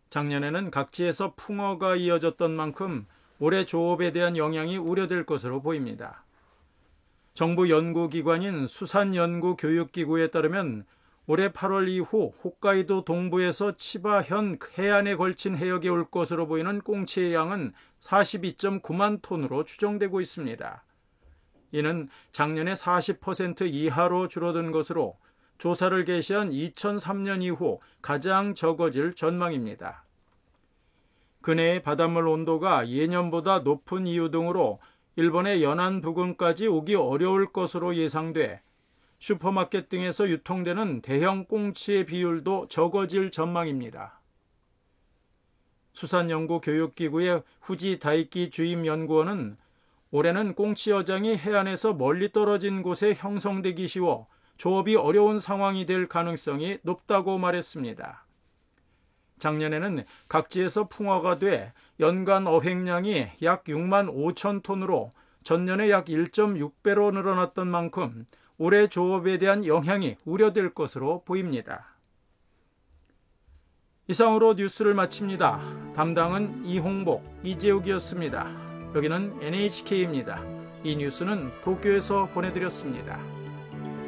작년에는 각지에서 풍어가 이어졌던 만큼 올해 조업에 대한 영향이 우려될 것으로 보입니다. 정부 연구기관인 수산연구교육기구에 따르면 올해 8월 이후 홋카이도 동부에서 치바현 해안에 걸친 해역에 올 것으로 보이는 꽁치의 양은 42.9만 톤으로 추정되고 있습니다. 이는 작년의 40% 이하로 줄어든 것으로 조사를 개시한 2003년 이후 가장 적어질 전망입니다. 근해의 바닷물 온도가 예년보다 높은 이유 등으로 일본의 연안 부근까지 오기 어려울 것으로 예상돼 슈퍼마켓 등에서 유통되는 대형 꽁치의 비율도 적어질 전망입니다. 수산연구교육기구의 후지 다이키 주임연구원은 올해는 꽁치 어장이 해안에서 멀리 떨어진 곳에 형성되기 쉬워 조업이 어려운 상황이 될 가능성이 높다고 말했습니다. 작년에는 각지에서 풍어가 돼 연간 어획량이 약 6만 5천 톤으로 전년의 약 1.6배로 늘어났던 만큼 올해 조업에 대한 영향이 우려될 것으로 보입니다. 이상으로 뉴스를 마칩니다. 담당은 이홍복, 이재욱이었습니다. 여기는 NHK입니다. 이 뉴스는 도쿄에서 보내드렸습니다.